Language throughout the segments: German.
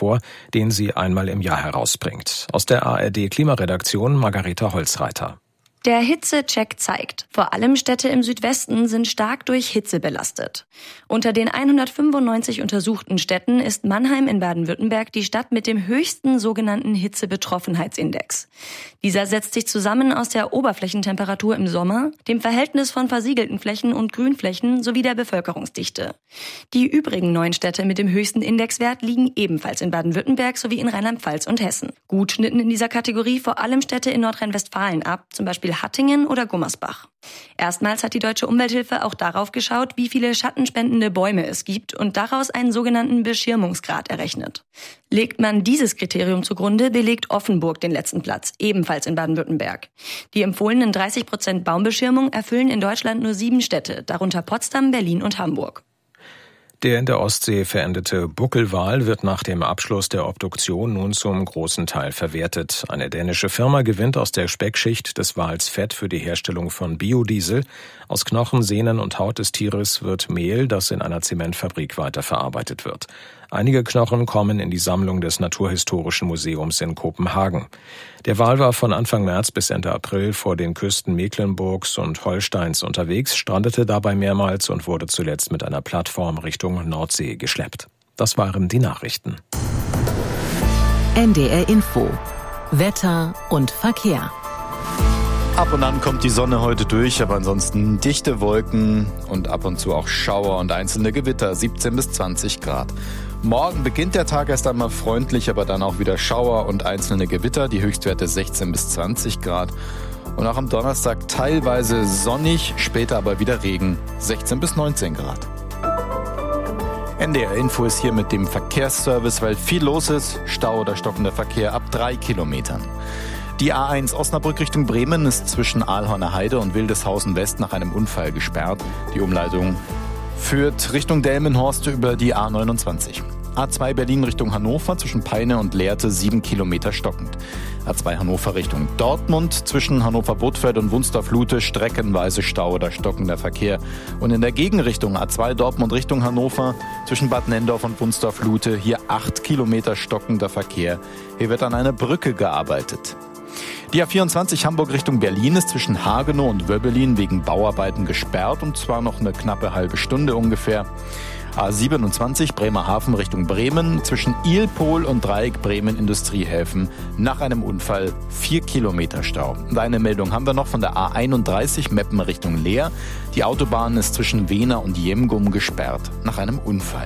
vor, den sie einmal im Jahr herausbringt. Aus der ARD-Klimaredaktion Margareta Holzreiter. Der Hitzecheck zeigt, vor allem Städte im Südwesten sind stark durch Hitze belastet. Unter den 195 untersuchten Städten ist Mannheim in Baden-Württemberg die Stadt mit dem höchsten sogenannten Hitzebetroffenheitsindex. Dieser setzt sich zusammen aus der Oberflächentemperatur im Sommer, dem Verhältnis von versiegelten Flächen und Grünflächen sowie der Bevölkerungsdichte. Die übrigen 9 Städte mit dem höchsten Indexwert liegen ebenfalls in Baden-Württemberg sowie in Rheinland-Pfalz und Hessen. Gut schnitten in dieser Kategorie vor allem Städte in Nordrhein-Westfalen ab, zum Beispiel Hattingen oder Gummersbach. Erstmals hat die Deutsche Umwelthilfe auch darauf geschaut, wie viele schattenspendende Bäume es gibt und daraus einen sogenannten Beschirmungsgrad errechnet. Legt man dieses Kriterium zugrunde, belegt Offenburg den letzten Platz, ebenfalls in Baden-Württemberg. Die empfohlenen 30% Baumbeschirmung erfüllen in Deutschland nur 7 Städte, darunter Potsdam, Berlin und Hamburg. Der in der Ostsee verendete Buckelwal wird nach dem Abschluss der Obduktion nun zum großen Teil verwertet. Eine dänische Firma gewinnt aus der Speckschicht des Wals Fett für die Herstellung von Biodiesel. Aus Knochen, Sehnen und Haut des Tieres wird Mehl, das in einer Zementfabrik weiterverarbeitet wird. Einige Knochen kommen in die Sammlung des Naturhistorischen Museums in Kopenhagen. Der Wal war von Anfang März bis Ende April vor den Küsten Mecklenburgs und Holsteins unterwegs, strandete dabei mehrmals und wurde zuletzt mit einer Plattform Richtung Nordsee geschleppt. Das waren die Nachrichten. NDR Info. Wetter und Verkehr. Ab und an kommt die Sonne heute durch, aber ansonsten dichte Wolken und ab und zu auch Schauer und einzelne Gewitter, 17 bis 20 Grad. Morgen beginnt der Tag erst einmal freundlich, aber dann auch wieder Schauer und einzelne Gewitter, die Höchstwerte 16 bis 20 Grad. Und auch am Donnerstag teilweise sonnig, später aber wieder Regen, 16 bis 19 Grad. NDR Info ist hier mit dem Verkehrsservice, weil viel los ist, Stau oder stockender Verkehr ab 3 Kilometern. Die A1 Osnabrück Richtung Bremen ist zwischen Aalhorner Heide und Wildeshausen West nach einem Unfall gesperrt. Die Umleitung führt Richtung Delmenhorst über die A29. A2 Berlin Richtung Hannover zwischen Peine und Lehrte 7 Kilometer stockend. A2 Hannover Richtung Dortmund zwischen Hannover-Bothfeld und Wunstorf-Lute streckenweise Stau oder stockender Verkehr. Und in der Gegenrichtung A2 Dortmund Richtung Hannover zwischen Bad Nendorf und Wunstorf-Lute hier 8 Kilometer stockender Verkehr. Hier wird an einer Brücke gearbeitet. Die A24 Hamburg Richtung Berlin ist zwischen Hagenow und Wöbbelin wegen Bauarbeiten gesperrt und zwar noch eine knappe halbe Stunde ungefähr. A27 Bremerhaven Richtung Bremen zwischen Ilpol und Dreieck Bremen Industriehäfen nach einem Unfall 4 Kilometer Stau. Und eine Meldung haben wir noch von der A31 Meppen Richtung Leer. Die Autobahn ist zwischen Wehner und Jemgum gesperrt nach einem Unfall.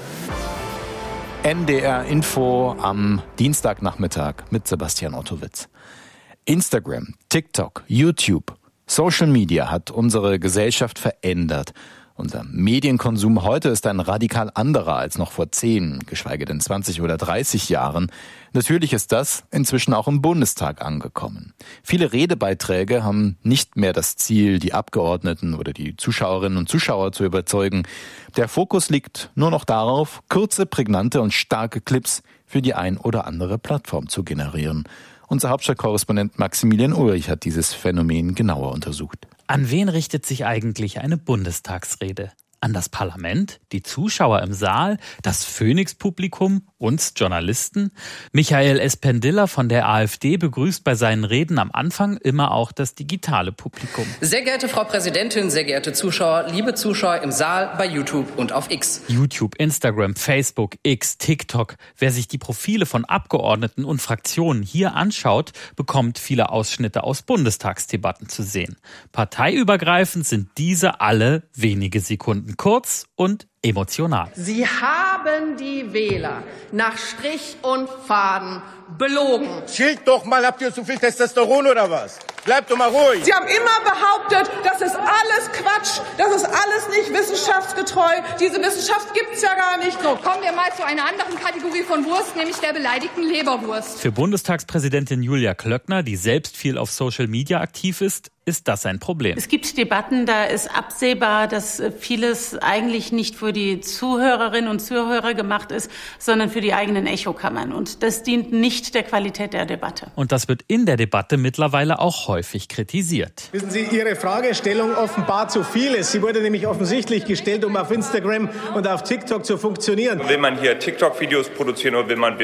NDR Info am Dienstagnachmittag mit Sebastian Ottowitz. Instagram, TikTok, YouTube, Social Media hat unsere Gesellschaft verändert. Unser Medienkonsum heute ist ein radikal anderer als noch vor 10, geschweige denn 20 oder 30 Jahren. Natürlich ist das inzwischen auch im Bundestag angekommen. Viele Redebeiträge haben nicht mehr das Ziel, die Abgeordneten oder die Zuschauerinnen und Zuschauer zu überzeugen. Der Fokus liegt nur noch darauf, kurze, prägnante und starke Clips für die ein oder andere Plattform zu generieren. Unser Hauptstadtkorrespondent Maximilian Ulrich hat dieses Phänomen genauer untersucht. An wen richtet sich eigentlich eine Bundestagsrede? An das Parlament, die Zuschauer im Saal, das Phoenix-Publikum, uns Journalisten? Michael Espendiller von der AfD begrüßt bei seinen Reden am Anfang immer auch das digitale Publikum. Sehr geehrte Frau Präsidentin, sehr geehrte Zuschauer, liebe Zuschauer im Saal, bei YouTube und auf X. YouTube, Instagram, Facebook, X, TikTok. Wer sich die Profile von Abgeordneten und Fraktionen hier anschaut, bekommt viele Ausschnitte aus Bundestagsdebatten zu sehen. Parteiübergreifend sind diese alle wenige Sekunden kurz und emotional. Sie haben die Wähler nach Strich und Faden belogen. Schild doch mal, habt ihr zu viel Testosteron oder was? Bleibt doch mal ruhig. Sie haben immer behauptet, das ist alles Quatsch, das ist alles nicht wissenschaftsgetreu. Diese Wissenschaft gibt's ja gar nicht. So, kommen wir mal zu einer anderen Kategorie von Wurst, nämlich der beleidigten Leberwurst. Für Bundestagspräsidentin Julia Klöckner, die selbst viel auf Social Media aktiv ist das ein Problem. Es gibt Debatten, da ist absehbar, dass vieles eigentlich nicht für die Zuhörerinnen und Zuhörer gemacht ist, sondern für die eigenen Echokammern. Und das dient nicht der Qualität der Debatte. Und das wird in der Debatte mittlerweile auch häufig kritisiert. Wissen Sie, Ihre Fragestellung offenbart zu vieles. Sie wurde nämlich offensichtlich gestellt, um auf Instagram und auf TikTok zu funktionieren. Will man hier TikTok-Videos produzieren oder will man